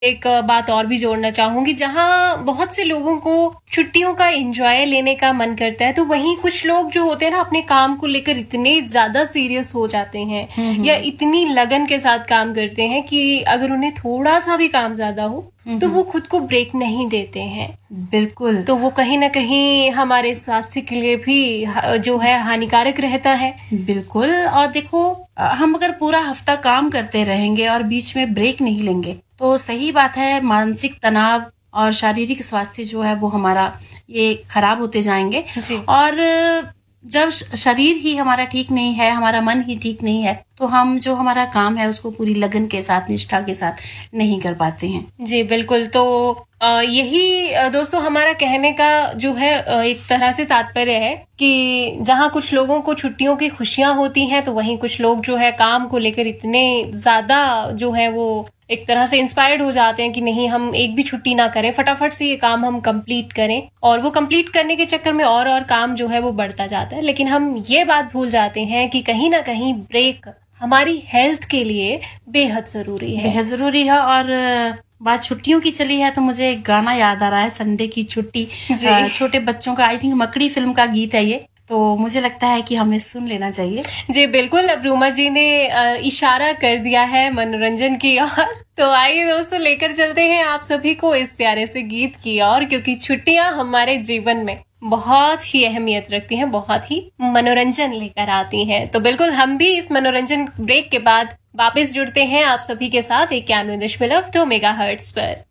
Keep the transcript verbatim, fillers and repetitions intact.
एक बात और भी जोड़ना चाहूंगी, जहाँ बहुत से लोगों को छुट्टियों का एंजॉय लेने का मन करता है, तो वहीं कुछ लोग जो होते हैं ना अपने काम को लेकर इतने ज्यादा सीरियस हो जाते हैं या इतनी लगन के साथ काम करते हैं कि अगर उन्हें थोड़ा सा भी काम ज्यादा हो तो वो खुद को ब्रेक नहीं देते हैं। बिल्कुल। तो वो कहीं ना कहीं हमारे स्वास्थ्य के लिए भी जो है हानिकारक रहता है। बिल्कुल। और देखो, हम अगर पूरा हफ्ता काम करते रहेंगे और बीच में ब्रेक नहीं लेंगे तो सही बात है, मानसिक तनाव और शारीरिक स्वास्थ्य जो है वो हमारा ये खराब होते जाएंगे। और जब शरीर ही हमारा ठीक नहीं है, हमारा मन ही ठीक नहीं है, तो हम जो हमारा काम है उसको पूरी लगन के साथ, निष्ठा के साथ नहीं कर पाते हैं। जी बिल्कुल। तो यही दोस्तों हमारा कहने का जो है एक तरह से तात्पर्य है कि जहाँ कुछ लोगों को छुट्टियों की खुशियां होती हैं तो वहीं कुछ लोग जो है काम को लेकर इतने ज्यादा जो है वो एक तरह से इंस्पायर्ड हो जाते हैं कि नहीं, हम एक भी छुट्टी ना करें, फटाफट से ये काम हम कंप्लीट करें। और वो कंप्लीट करने के चक्कर में और और काम जो है वो बढ़ता जाता है। लेकिन हम ये बात भूल जाते हैं कि कहीं ना कहीं ब्रेक हमारी हेल्थ के लिए बेहद जरूरी है। बेहद जरूरी है। और बात छुट्टियों की चली है तो मुझे एक गाना याद आ रहा है, संडे की छुट्टी, छोटे बच्चों का, आई थिंक मकड़ी फिल्म का गीत है ये, तो मुझे लगता है कि हमें सुन लेना चाहिए। जी बिल्कुल। अब रूमा जी ने इशारा कर दिया है मनोरंजन की ओर, तो आइए दोस्तों लेकर चलते हैं आप सभी को इस प्यारे से गीत की ओर, क्योंकि छुट्टियां हमारे जीवन में बहुत ही अहमियत रखती हैं, बहुत ही मनोरंजन लेकर आती हैं। तो बिल्कुल हम भी इस मनोरंजन ब्रेक के बाद वापस जुड़ते हैं आप सभी के साथ एक इक्यानवे दशमलव दो मेगा हर्ट्ज पर।